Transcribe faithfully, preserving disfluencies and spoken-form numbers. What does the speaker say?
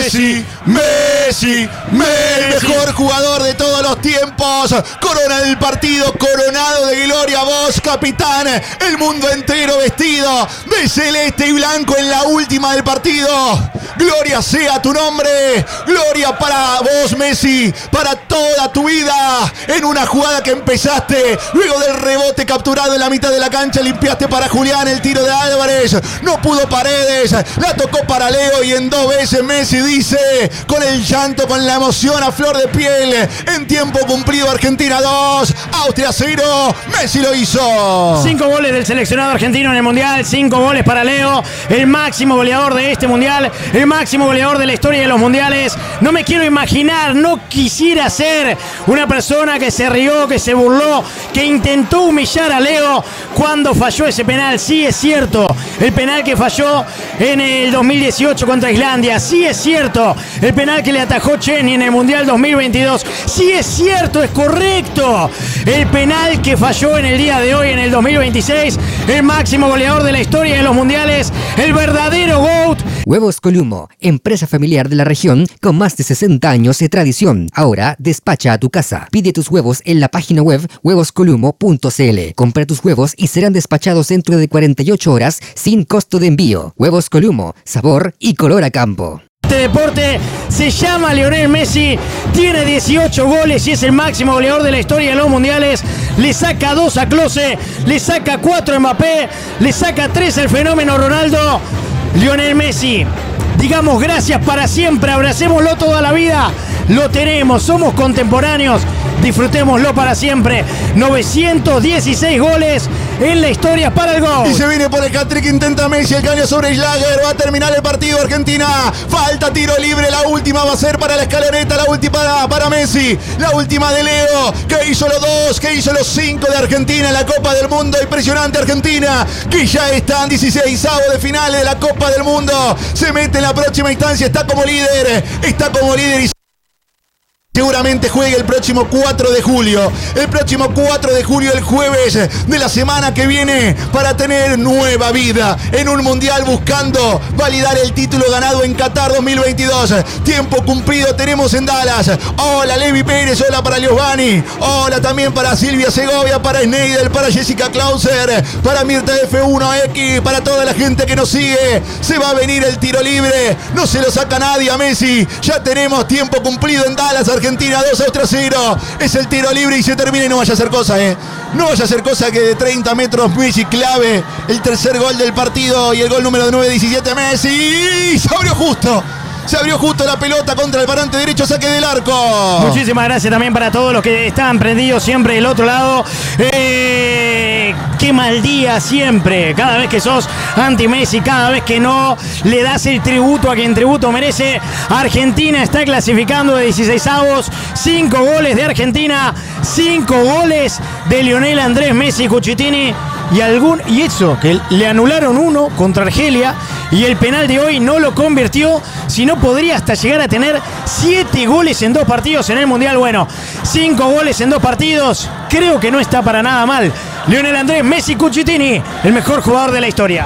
Messi, Messi, Messi, el mejor jugador de todos los tiempos. Corona el partido, coronado de gloria, vos, capitán. El mundo entero vestido de celeste y blanco en la última del partido. Gloria sea tu nombre. Gloria para vos, Messi, para toda tu vida. En una jugada que empezaste, luego del rebote capturado en la mitad de la cancha, limpiaste para Julián el tiro de Álvarez. No pudo Paredes, la tocó para Leo y en dos veces Messi dice, con el llanto, con la emoción a flor de piel, en tiempo cumplido, Argentina dos, Austria cero, Messi lo hizo. Cinco goles del seleccionado argentino en el Mundial, cinco goles para Leo, el máximo goleador de este Mundial, el máximo goleador de la historia de los Mundiales. No me quiero imaginar, no quisiera ser una persona que se rió, que se burló, que intentó humillar a Leo cuando falló ese penal. Sí es cierto, el penal que falló en el dos mil dieciocho contra Islandia, sí es cierto, el penal que le atajó Cheny en el Mundial dos mil veintidós, sí es cierto, es correcto, el penal que falló en el día de hoy en el dos mil veintiséis, el máximo goleador de la historia de los Mundiales, el verdadero GOAT. Huevos Columo, empresa familiar de la región con más de sesenta años de tradición. Ahora despacha a tu casa. Pide tus huevos en la página web huevos columo punto c l. Compra tus huevos y serán despachados dentro de cuarenta y ocho horas sin costo de envío. Huevos Columo, sabor y color a campo. Este deporte se llama Lionel Messi, tiene dieciocho goles y es el máximo goleador de la historia de los mundiales. Le saca dos a Klose, le saca cuatro a Mbappé, le saca tres al fenómeno Ronaldo. Lionel Messi, digamos gracias para siempre, abracémoslo toda la vida, lo tenemos, somos contemporáneos, disfrutémoslo para siempre. novecientos dieciséis goles en la historia para el gol. Y se viene por el hat-trick, intenta Messi, el caño sobre Schlager, va a terminar el partido Argentina. Falta tiro libre, la última va a ser para la escaloneta, la última para, para Messi, la última de Leo, que hizo los dos, que hizo los cinco de Argentina en la Copa del Mundo. Impresionante Argentina, que ya está en dieciseisavos de finales de la Copa del Mundo. Se mete en la próxima instancia, está como líder, está como líder y seguramente juegue el próximo cuatro de julio. El próximo cuatro de julio, el jueves de la semana que viene, para tener nueva vida en un mundial buscando validar el título ganado en Qatar dos mil veintidós. Tiempo cumplido tenemos en Dallas. Hola Levi Pérez, hola para Liosvani, hola también para Silvia Segovia, para Sneidel, para Jessica Clauser, para Mirta F uno X, para toda la gente que nos sigue. Se va a venir el tiro libre, no se lo saca nadie a Messi. Ya tenemos tiempo cumplido en Dallas, Argentina dos, Austria cero. Es el tiro libre y se termina y no vaya a hacer cosa, eh. No vaya a hacer cosa que de treinta metros Messi clave el tercer gol del partido y el gol número nueve diecisiete Messi. Se abrió justo. Se abrió justo la pelota contra el parante derecho, saque del arco. Muchísimas gracias también para todos los que están prendidos siempre del otro lado. Eh, qué mal día siempre. Cada vez que sos anti-Messi, cada vez que no le das el tributo a quien tributo merece. Argentina está clasificando de dieciseisavos. Cinco goles de Argentina, cinco goles de Lionel Andrés Messi Cuchitini. Y, algún, y eso, que le anularon uno contra Argelia y el penal de hoy no lo convirtió, si no podría hasta llegar a tener siete goles en dos partidos en el Mundial. Bueno, cinco goles en dos partidos, creo que no está para nada mal. Lionel Andrés Messi Cuchitini, el mejor jugador de la historia.